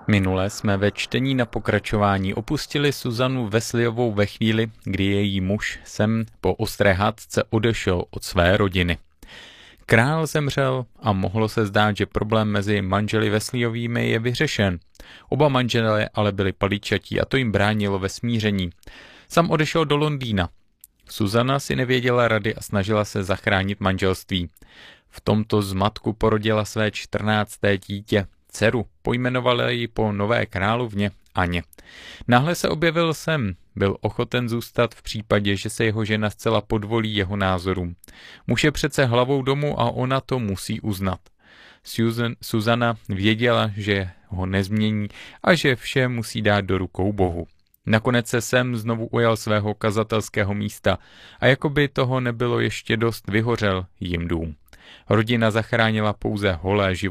Minule jsme ve čtení na pokračování opustili Susanu Wesleyovou ve chvíli, kdy její muž Sam po ostré hádce odešel od své rodiny. Král zemřel a mohlo se zdát, že problém mezi manželi Wesleyovými je vyřešen. Oba manželé ale byli paličatí a to jim bránilo ve smíření. Sam odešel do Londýna. Susana si nevěděla rady a snažila se zachránit manželství. V tomto zmatku porodila své 14. dítě, dceru, pojmenovala ji po nové královně Aně. Náhle se objevil Sam, byl ochoten zůstat v případě, že se jeho žena zcela podvolí jeho názorům. Muž je přece hlavou domu a ona to musí uznat. Susana věděla, že ho nezmění a že vše musí dát do rukou Bohu. Nakonec se Sam znovu ujal svého kazatelského místa a jako by toho nebylo ještě dost, vyhořel jim dům. Rodina zachránila pouze holé životy.